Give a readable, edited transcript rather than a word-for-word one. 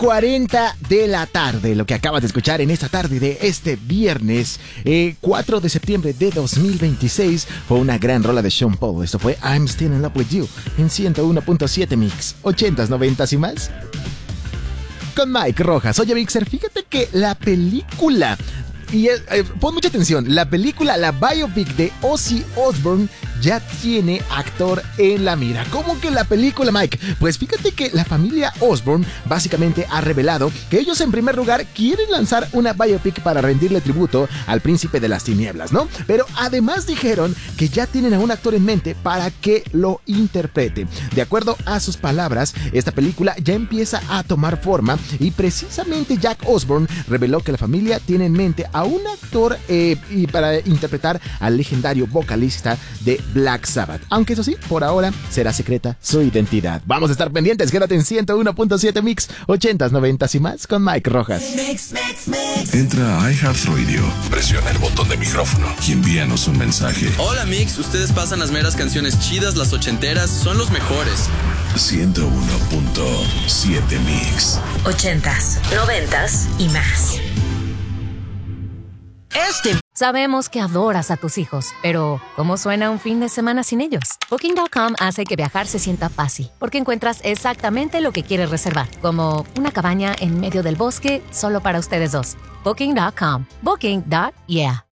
6:40 de la tarde. Lo que acabas de escuchar en esta tarde de este viernes 4 de septiembre de 2026 fue una gran rola de Sean Paul. Esto fue I'm Still in Love With You en 101.7 Mix, 80s, 90s y más. Con Mike Rojas. Oye, Mixer, fíjate que la película... Y pon mucha atención, la biopic de Ozzy Osbourne ya tiene actor en la mira. ¿Cómo que la película, Mike? Pues fíjate que la familia Osbourne básicamente ha revelado que ellos en primer lugar quieren lanzar una biopic para rendirle tributo al príncipe de las tinieblas, ¿no? Pero además dijeron que ya tienen a un actor en mente para que lo interprete. De acuerdo a sus palabras, esta película ya empieza a tomar forma y precisamente Jack Osbourne reveló que la familia tiene en mente a un actor y para interpretar al legendario vocalista de Black Sabbath. Aunque eso sí, por ahora será secreta su identidad. Vamos a estar pendientes. Quédate en 101.7 Mix, 80s, 90s y más con Mike Rojas. Mix. Entra a iHeartRadio, presiona el botón de micrófono y envíanos un mensaje. Hola Mix, ustedes pasan las meras canciones chidas, las ochenteras, son los mejores. 101.7 Mix. 80s, 90s y más. Sabemos que adoras a tus hijos, pero ¿cómo suena un fin de semana sin ellos? Booking.com hace que viajar se sienta fácil, porque encuentras exactamente lo que quieres reservar, como una cabaña en medio del bosque solo para ustedes dos. Booking.com. Booking.yeah.